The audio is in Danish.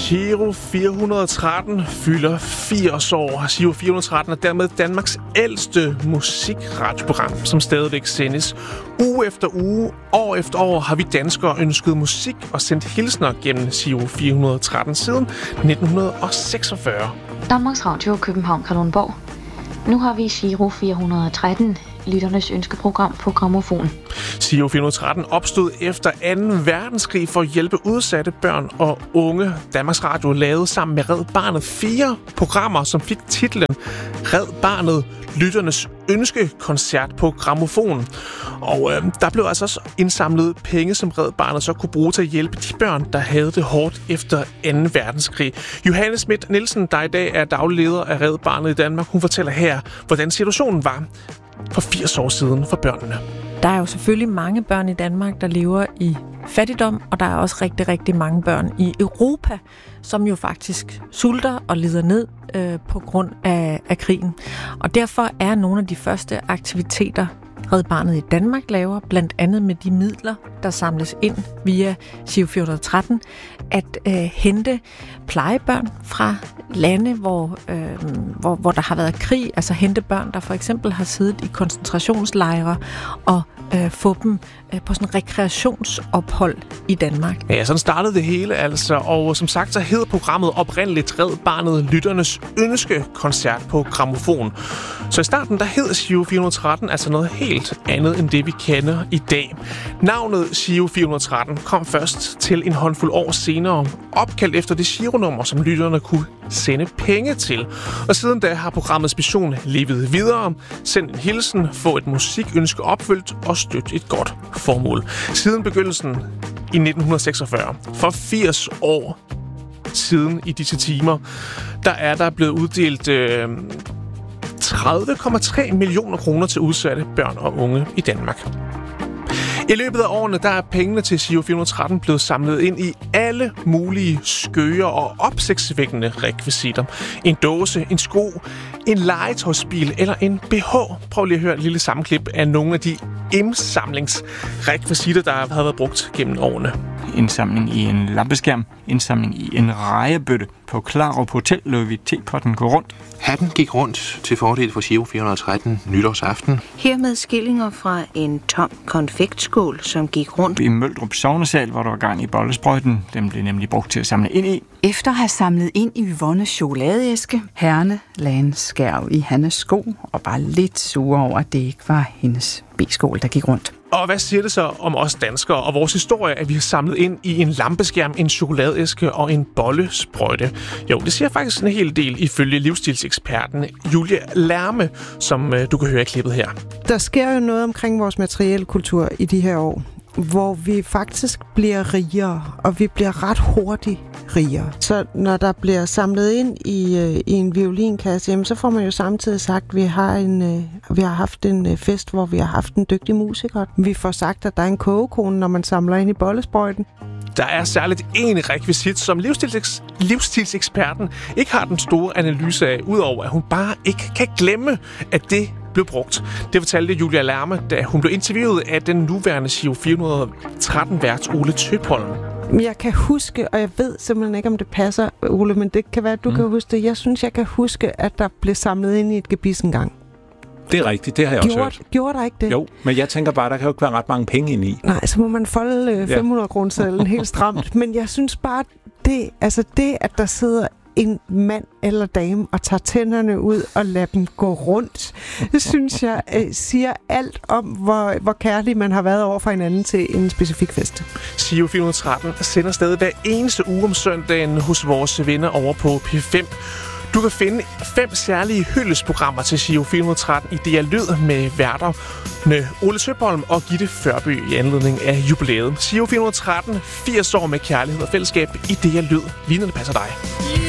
Giro 413 fylder 80 år. Giro 413 er dermed Danmarks ældste musikradioprogram, som stadigvæk sendes. Uge efter uge, år efter år har vi danskere ønsket musik og sendt hilsner gennem Giro 413 siden 1946. Danmarks Radio København Kalundborg. Nu har vi Giro 413, lytternes ønskeprogram på grammofon. Giro 413 opstod efter 2. verdenskrig for at hjælpe udsatte børn og unge. Danmarks Radio lavede sammen med Red Barnet 4 programmer, som fik titlen Red Barnet lytternes ønskekoncert på grammofon. Og der blev altså også indsamlet penge, som Red Barnet så kunne bruge til at hjælpe de børn, der havde det hårdt efter 2. verdenskrig. Johanne Schmidt Nielsen, der i dag er daglig leder af Red Barnet i Danmark, hun fortæller her, hvordan situationen var for 80 år siden for børnene. Der er jo selvfølgelig mange børn i Danmark, der lever i fattigdom, og der er også rigtig, rigtig mange børn i Europa, som jo faktisk sulter og lider ned på grund af krigen. Og derfor er nogle af de første aktiviteter, Red Barnet i Danmark laver, blandt andet med de midler, der samles ind via Giro 413, at hente plejebørn fra lande, hvor der har været krig, altså hente børn, der for eksempel har siddet i koncentrationslejre, og få dem på sådan en rekreationsophold i Danmark. Ja, sådan startede det hele altså, og som sagt så hed programmet oprindeligt Red Barnet lytternes ønskekoncert på grammofon. Så i starten der hed Giro 413 altså noget helt andet end det vi kender i dag. Navnet Giro 413 kom først til en håndfuld år senere, opkaldt efter det gironummer, som lytterne kunne sende penge til. Og siden da har programmets mission levet videre. Send en hilsen, få et musikønske opfyldt og støtte et godt formål. Siden begyndelsen i 1946, for 80 år siden i disse timer, der er der blevet uddelt 30,3 millioner kroner til udsatte børn og unge i Danmark. I løbet af årene, der er pengene til Giro 413 blevet samlet ind i alle mulige skøre og opsigtsvækkende rekvisitter. En dåse, en sko, en legetøjsbil eller en BH. Prøv lige at høre et lille sammenklip af nogle af de indsamlingsrekvisitter, der har været brugt gennem årene. Indsamling i en lampeskærm, indsamling i en rejebøtte. På Klarup Hotel lod vi tepotten gå rundt. Hatten gik rundt til fordel for Giro 413 nytårsaften. Hermed skillinger fra en tom konfektskål, som gik rundt. I Møldrup Sognesal, hvor der var gang i bollesprøjten. Den blev nemlig brugt til at samle ind i. Efter at have samlet ind i Yvonnes chokoladeæske, Herne lagde en skærv i Hannes sko og var lidt sure over, at det ikke var hendes B-skål, der gik rundt. Og hvad siger det så om os danskere og vores historie, at vi har samlet ind i en lampeskærm, en chokoladeæske og en bollesprøjte? Jo, det siger faktisk en hel del ifølge livsstilseksperten Julie Lærme, som du kan høre i klippet her. Der sker jo noget omkring vores materielle kultur i de her år, hvor vi faktisk bliver rigere, og vi bliver ret hurtigt rigere. Så når der bliver samlet ind i en violinkasse, jamen, så får man jo samtidig sagt, at vi har haft en fest, hvor vi har haft en dygtig musiker. Vi får sagt, at der er en kogekone, når man samler ind i bollesprøjten. Der er særligt en rekvisit, som livsstilseksperten ikke har den store analyse af, udover at hun bare ikke kan glemme, at det blev brugt. Det fortalte Julia Lærme, da hun blev interviewet af den nuværende Giro 413-vært Ole Tøpholm. Jeg kan huske, og jeg ved simpelthen ikke, om det passer, Ole, men det kan være, at du kan huske det. Jeg synes, jeg kan huske, at der blev samlet ind i et gebis engang. Det er rigtigt, det har jeg også hørt. Gjorde der ikke det? Jo, men jeg tænker bare, der kan jo ikke være ret mange penge ind i. Nej, så må man folde 500-kronesedlen helt stramt. Men jeg synes bare, det, at der sidder en mand eller dame og tager tænderne ud og lader dem gå rundt, det synes jeg siger alt om, hvor kærlig man har været over for hinanden til en specifik fest. Giro 413 sender stadig hver eneste uge om søndagen hos vores venner over på P5. Du kan finde 5 særlige hyldesprogrammer til Giro 413 i DR Lyd med værterne Ole Tøpholm og Gitte Førby i anledning af jubilæet. Giro 413, 80 år med kærlighed og fællesskab i DR Lyd. Lige når det passer dig.